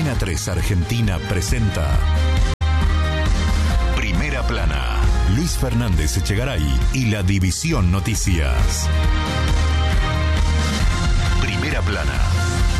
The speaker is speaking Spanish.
Antena 3 Argentina presenta Primera Plana. Luis Fernández Echegaray y la División Noticias. Primera Plana.